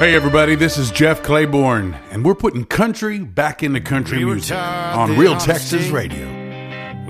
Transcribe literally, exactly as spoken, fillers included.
Hey everybody, this is Jeff Claiborne, and we're putting country back into country music on Real Texas Radio.